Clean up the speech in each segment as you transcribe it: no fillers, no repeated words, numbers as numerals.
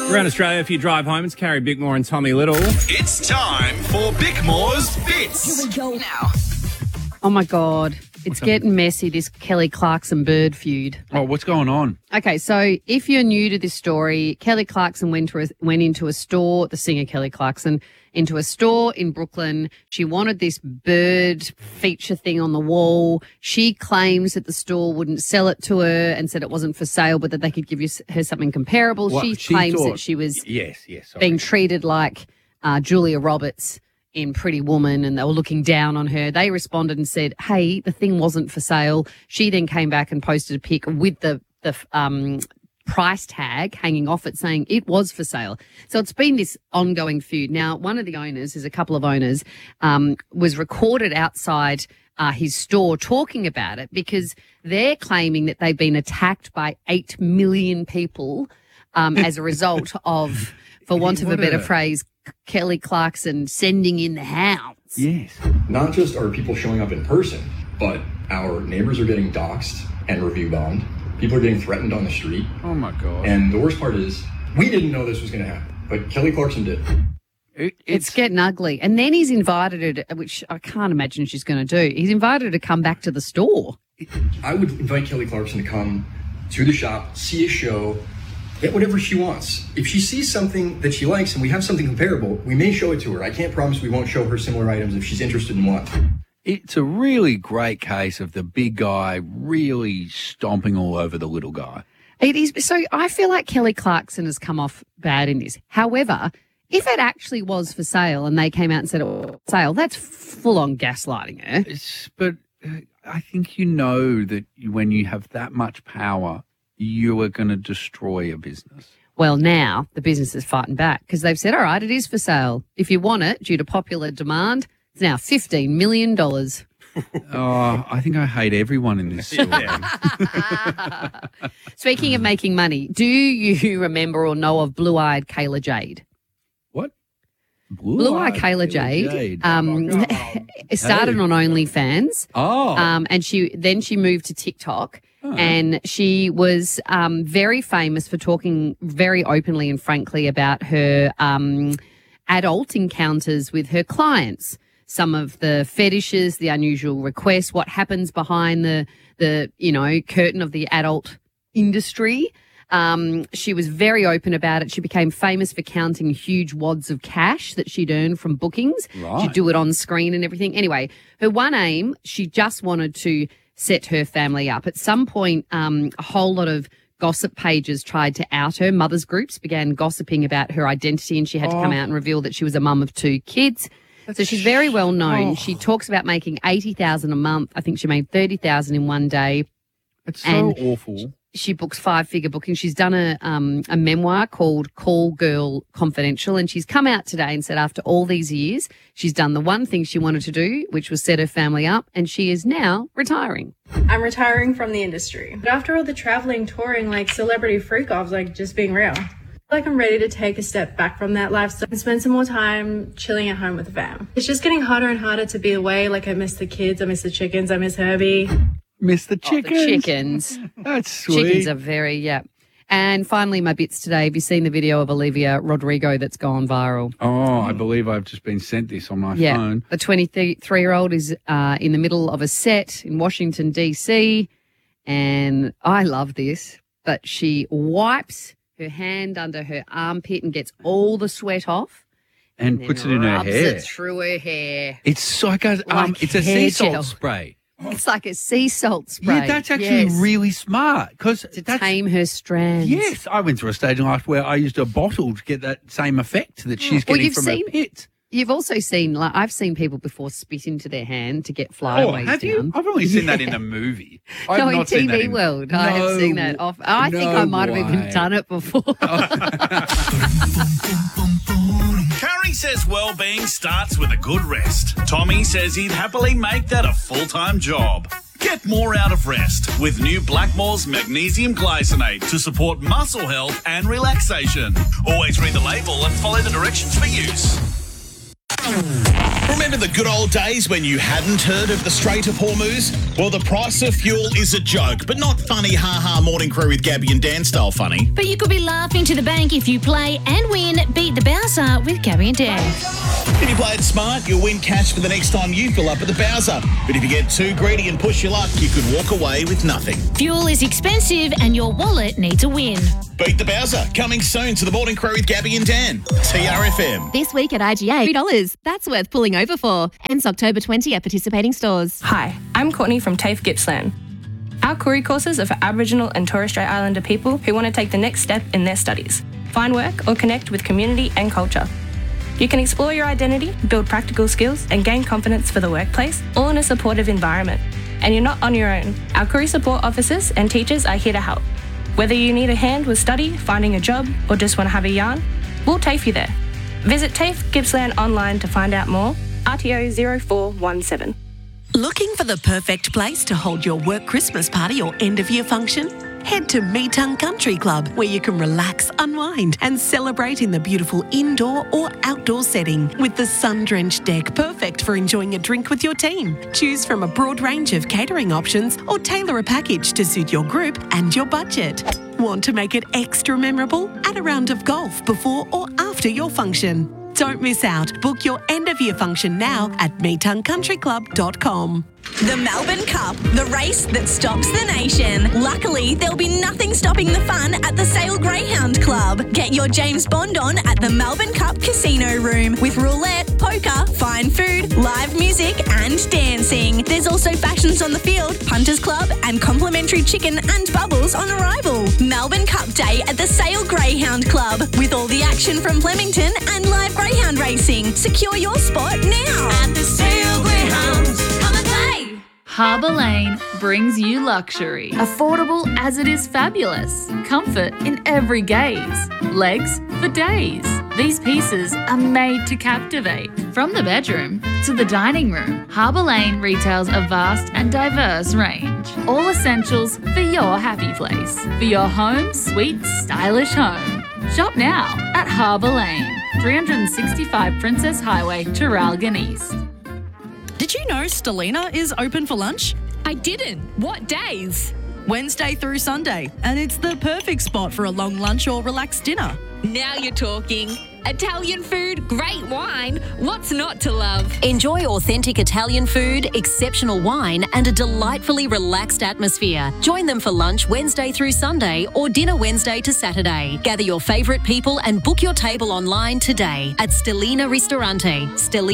Around Australia, if you drive home, it's Carrie Bickmore and Tommy Little. It's time for Bickmore's Bits. Here we go now. Oh, my God. It's getting messy, this Kelly Clarkson bird feud. Oh, what's going on? Okay, so if you're new to this story, Kelly Clarkson went into a store, the singer Kelly Clarkson, into a store in Brooklyn. She wanted this bird feature thing on the wall. She claims that the store wouldn't sell it to her and said it wasn't for sale, but that they could give her something comparable. What, She she claims thought- that she was Sorry. being treated like Julia Roberts in Pretty Woman, and they were looking down on her. They responded and said, hey, the thing wasn't for sale. She then came back and posted a pic with the price tag hanging off it saying it was for sale. So it's been this ongoing feud. Now, one of the owners, there's a couple of owners, was recorded outside his store talking about it because they're claiming that they've been attacked by 8 million people as a result of, for want of a better phrase, Kelly Clarkson sending in the hounds. Yes. Not just are people showing up in person, but our neighbors are getting doxxed and review bombed. People are getting threatened on the street. Oh, my God. And the worst part is, we didn't know this was going to happen, but Kelly Clarkson did. It's getting ugly. And then he's invited her, which I can't imagine she's going to do. He's invited her to come back to the store. I would invite Kelly Clarkson to come to the shop, see a show, get whatever she wants. If she sees something that she likes and we have something comparable, we may show it to her. I can't promise we won't show her similar items if she's interested in one. It's a really great case of the big guy really stomping all over the little guy. It is. So I feel like Kelly Clarkson has come off bad in this. However, if it actually was for sale and they came out and said it was for sale, that's full-on gaslighting her. But I think you know that when you have that much power, you are going to destroy a business. Well, now the business is fighting back because they've said, all right, it is for sale. If you want it, due to popular demand, it's now $15 million. Oh, I think I hate everyone in this story. Speaking of making money, do you remember or know of Blue-Eyed Kayla Jade? What? Blue-Eyed Kayla Jade. It started on OnlyFans. Oh. And she moved to TikTok. And she was very famous for talking very openly and frankly about her adult encounters with her clients. Some of the fetishes, the unusual requests, what happens behind the curtain of the adult industry. She was very open about it. She became famous for counting huge wads of cash that she'd earned from bookings. Right. She'd do it on screen and everything. Anyway, her one aim, she just wanted to set her family up. At some point, a whole lot of gossip pages tried to out her. Mothers groups began gossiping about her identity, and she had to come out and reveal that she was a mum of 2 kids. So she's very well known. She talks about making $80,000 a month. I think she made $30,000 in one day. It's so awful. She books 5-figure bookings. She's done a memoir called Call Girl Confidential, and she's come out today and said after all these years, she's done the one thing she wanted to do, which was set her family up, and she is now retiring. I'm retiring from the industry. But after all the traveling, touring, like celebrity freak-offs, like just being real, I feel like I'm ready to take a step back from that lifestyle and spend some more time chilling at home with the fam. It's just getting harder and harder to be away. Like, I miss the kids, I miss the chickens, I miss Herbie. Miss the chickens. Oh, the chickens. That's sweet. Chickens are very, yeah. And finally, my bits today. Have you seen the video of Olivia Rodrigo that's gone viral? Oh, I believe I've just been sent this on my phone. The 23-year-old is in the middle of a set in Washington, D.C., and I love this, but she wipes her hand under her armpit and gets all the sweat off. And puts it in her rubs hair. it through her hair. It's like a, Like it's a hair sea salt gel. spray. It's like a sea salt spray. Yeah, that's actually really smart. Because to tame her strands. Yes, I went through a stage in life where I used a bottle to get that same effect that she's getting from her pit. You've also seen, like, I've seen people before spit into their hand to get flyaways have down. you? I've only seen that in a movie. I've No, in not seen that TV world. I have seen that. I think I might have even done it before. Carrie says well-being starts with a good rest. Tommy says he'd happily make that a full-time job. Get more out of rest with new Blackmore's Magnesium Glycinate to support muscle health and relaxation. Always read the label and follow the directions for use. Remember Remember the good old days when you hadn't heard of the Strait of Hormuz? Well, the price of fuel is a joke, but not funny ha-ha morning crew with Gabby and Dan style funny. But you could be laughing to the bank if you play and win Beat the Bowser with Gabby and Dan. If you play it smart, you'll win cash for the next time you fill up at the Bowser. But if you get too greedy and push your luck, you could walk away with nothing. Fuel is expensive and your wallet needs a win. Beat the Bowser, coming soon to the morning crew with Gabby and Dan. TRFM. This week at IGA, $3. That's worth pulling over for. Ends October 20 at participating stores. Hi, I'm Courtney from TAFE Gippsland. Our Koori courses are for Aboriginal and Torres Strait Islander people who want to take the next step in their studies, find work or connect with community and culture. You can explore your identity, build practical skills and gain confidence for the workplace, all in a supportive environment. And you're not on your own. Our Koori support officers and teachers are here to help. Whether you need a hand with study, finding a job or just want to have a yarn, we'll TAFE you there. Visit TAFE Gippsland online to find out more. RTO 0417. Looking for the perfect place to hold your work Christmas party or end-of-year function? Head to Meetung Country Club, where you can relax, unwind and celebrate in the beautiful indoor or outdoor setting with the sun-drenched deck, perfect for enjoying a drink with your team. Choose from a broad range of catering options or tailor a package to suit your group and your budget. Want to make it extra memorable? Add a round of golf before or after your function. Don't miss out. Book your end-of-year function now at meetungcountryclub.com. The Melbourne Cup, the race that stops the nation. Luckily, there'll be nothing stopping the fun at the Sale Greyhound Club. Get your James Bond on at the Melbourne Cup Casino Room with roulette, poker, fine food, live music and dancing. There's also fashions on the field, Punters Club and complimentary chicken and bubbles on arrival. Melbourne Cup Day at the Sale Greyhound Club with all the action from Flemington and live greyhound racing. Secure your spot now. At the Sale Greyhounds, come and play. Harbour Lane brings you luxury. Affordable as it is fabulous. Comfort in every gaze. Legs for days. These pieces are made to captivate. From the bedroom to the dining room, Harbour Lane retails a vast and diverse range. All essentials for your happy place. For your home, sweet, stylish home. Shop now at Harbour Lane, 365 Princess Highway, Traralgon East. Did you know Stellina is open for lunch? I didn't. What days? Wednesday through Sunday, and it's the perfect spot for a long lunch or relaxed dinner. Now you're talking. Italian food, great wine. What's not to love? Enjoy authentic Italian food, exceptional wine, and a delightfully relaxed atmosphere. Join them for lunch Wednesday through Sunday or dinner Wednesday to Saturday. Gather your favourite people and book your table online today at Stellina Ristorante,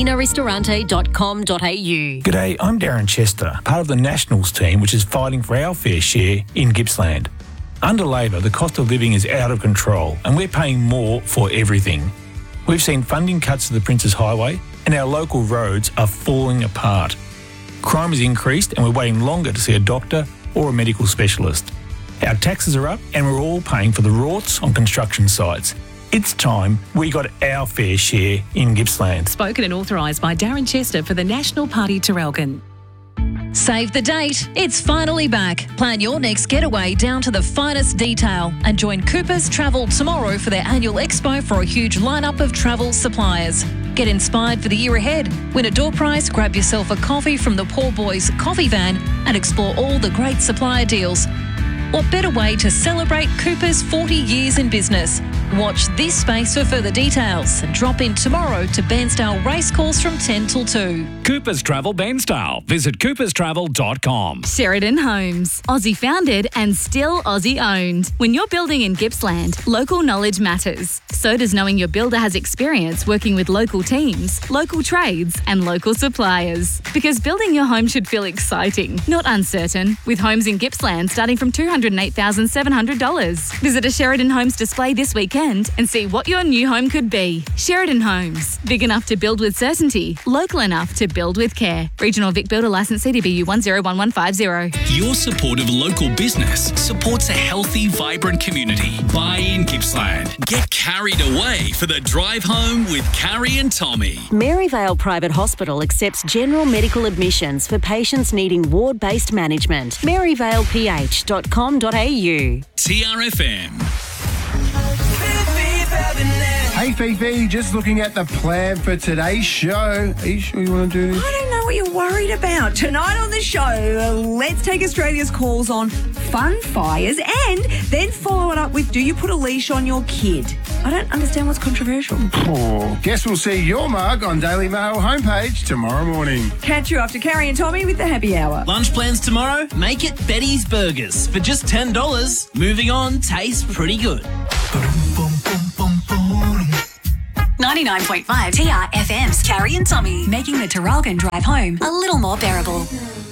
stellinaristorante.com.au. G'day, I'm Darren Chester, part of the Nationals team which is fighting for our fair share in Gippsland. Under Labor, the cost of living is out of control and we're paying more for everything. We've seen funding cuts to the Princes Highway and our local roads are falling apart. Crime has increased and we're waiting longer to see a doctor or a medical specialist. Our taxes are up and we're all paying for the rorts on construction sites. It's time we got our fair share in Gippsland. Spoken and authorised by Darren Chester for the National Party Traralgon. Save the date. It's finally back. Plan your next getaway down to the finest detail and join Coopers Travel tomorrow for their annual expo for a huge lineup of travel suppliers. Get inspired for the year ahead. Win a door prize, grab yourself a coffee from the Poor Boys coffee van and explore all the great supplier deals. What better way to celebrate Coopers' 40 years in business? Watch this space for further details and drop in tomorrow to Bairnsdale Racecourse from 10 till 2. Coopers Travel Bairnsdale. Visit cooperstravel.com. Sheridan Homes. Aussie founded and still Aussie owned. When you're building in Gippsland, local knowledge matters. So does knowing your builder has experience working with local teams, local trades and local suppliers. Because building your home should feel exciting, not uncertain. With homes in Gippsland starting from $208,700. Visit a Sheridan Homes display this weekend and see what your new home could be. Sheridan Homes. Big enough to build with certainty, local enough to build with care. Regional Vic Builder Licence CDBU 101150. Your support of local business supports a healthy, vibrant community. Buy in Gippsland. Get carried away for the drive home with Carrie and Tommy. Maryvale Private Hospital accepts general medical admissions for patients needing ward-based management. maryvaleph.com.au. TRFM. Hey Hey, Fifi, just looking at the plan for today's show. Are you sure you want to do this? I don't know what you're worried about. Tonight on the show, let's take Australia's calls on fun fires and then follow it up with, do you put a leash on your kid? I don't understand what's controversial. Oh, guess we'll see your mug on Daily Mail homepage tomorrow morning. Catch you after Carrie and Tommy with the happy hour. Lunch plans tomorrow? Make it Betty's Burgers. For just $10, moving on tastes pretty good. 99.5 TRFM's Carrie and Tommy, making the Taralgan drive home a little more bearable.